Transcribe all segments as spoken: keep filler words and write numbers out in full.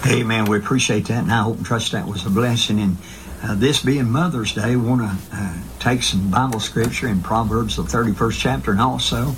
Amen. We appreciate that, and I hope and trust that was a blessing. And uh, this being Mother's Day, we want to uh, take some Bible scripture in Proverbs, the thirty-first chapter, and also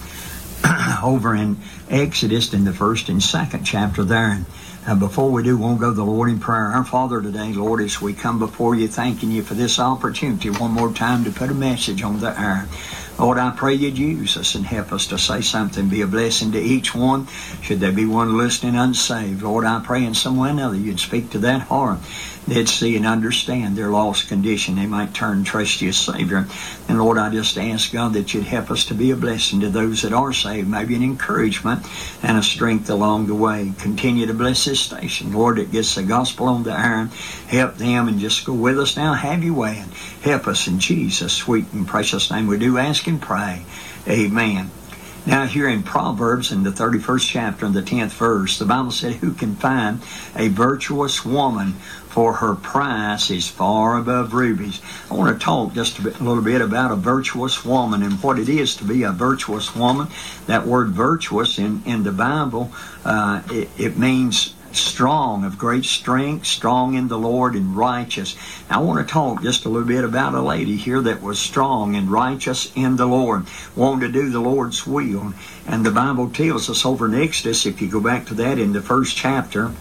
over in Exodus in the first and second chapter there. And uh, before we do, we'll go to the Lord in prayer. Our Father today, Lord, as we come before you, thanking you for this opportunity one more time to put a message on the air. Lord, I pray you'd use us and help us to say something, be a blessing to each one. Should there be one listening unsaved, Lord, I pray in some way or another you'd speak to that heart. They'd see and understand their lost condition. They might turn and trust you as Savior. And Lord, I just ask, God, that you'd help us to be a blessing to those that are saved, maybe an encouragement and a strength along the way. Continue to bless this station, Lord, that gets the gospel on the air. Help them and just go with us now. Have your way and help us in Jesus' sweet and precious name. We do ask and pray. Amen. Now here in Proverbs in the thirty-first chapter and the tenth verse, the Bible said, who can find a virtuous woman, for her price is far above rubies. I want to talk just a, bit, a little bit about a virtuous woman and what it is to be a virtuous woman. That word virtuous in, in the Bible, uh, it, it means strong, of great strength, strong in the Lord and righteous. Now, I want to talk just a little bit about a lady here that was strong and righteous in the Lord, wanting to do the Lord's will. And the Bible tells us over in Exodus, if you go back to that in the first chapter,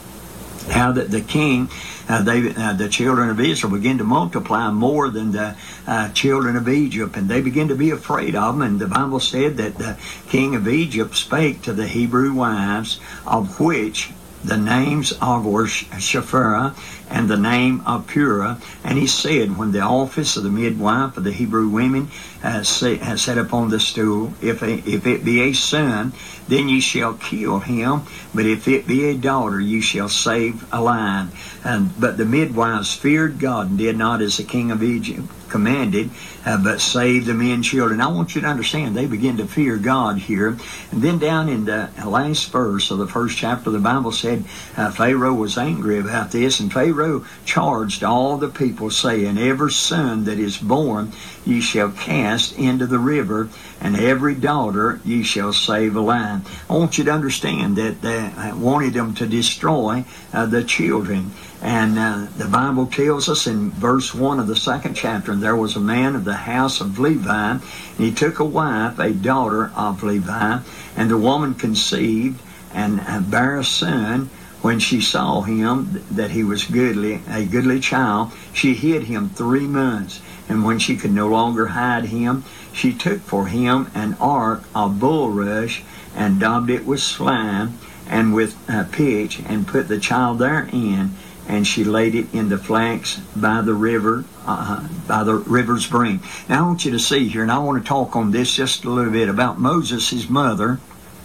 how that the king, uh, they, uh, the children of Israel began to multiply more than the uh, children of Egypt, and they began to be afraid of them. And the Bible said that the king of Egypt spake to the Hebrew wives, of which the names of were Shiphrah and the name of Puah. And he said, when the office of the midwife of the Hebrew women has uh, set upon the stool, if, a, if it be a son, then ye shall kill him, but if it be a daughter, ye shall save alive. And, but the midwives feared God and did not as the king of Egypt commanded, uh, but saved the men and children. I want you to understand, they begin to fear God here. And then down in the last verse of the first chapter, the Bible said uh, Pharaoh was angry about this, and Pharaoh charged all the people, saying, every son that is born ye shall cast into the river, and every daughter ye shall save alive. I want you to understand that they wanted them to destroy uh, the children. And uh, the Bible tells us in verse one of the second chapter, and there was a man of the house of Levi, and he took a wife, a daughter of Levi, and the woman conceived and uh, bare a son. When she saw him, that he was goodly, a goodly child, she hid him three months. And when she could no longer hide him, she took for him an ark of bulrush, and daubed it with slime and with uh, pitch, and put the child therein. And she laid it in the flax by the river, uh, by the river's brink. Now I want you to see here, and I want to talk on this just a little bit about Moses, his mother,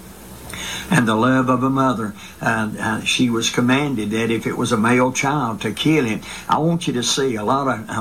and the love of a mother. Uh, uh, she was commanded that if it was a male child to kill it. I want you to see a lot of... Uh,